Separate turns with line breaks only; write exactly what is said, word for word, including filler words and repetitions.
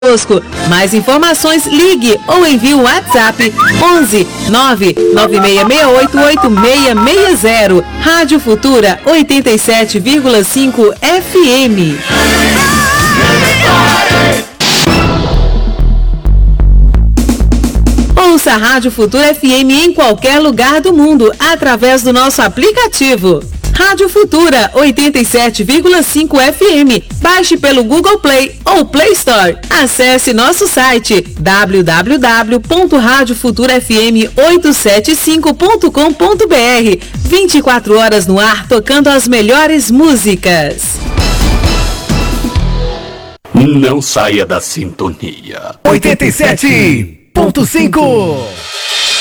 Mais informações, ligue ou envie o WhatsApp onze nove nove seis seis oito oito seis seis zero. Rádio Futura oitenta e sete vírgula cinco F M. Ouça a Rádio Futura F M em qualquer lugar do mundo através do nosso aplicativo. Rádio Futura oitenta e sete vírgula cinco F M. Baixe pelo Google Play ou Play Store. Acesse nosso site w w w ponto rádio futura f m oito sete cinco ponto com ponto b r. vinte e quatro horas no ar tocando as melhores músicas.
Não saia da sintonia.
oitenta e sete ponto cinco